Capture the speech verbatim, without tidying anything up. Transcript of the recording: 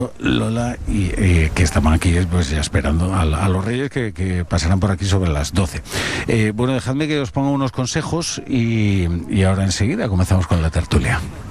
Lola, y eh, que estaban aquí pues ya esperando a, a los reyes que, que pasarán por aquí sobre las doce. Eh, bueno, dejadme que os ponga unos consejos y, y ahora enseguida comenzamos con la tertulia.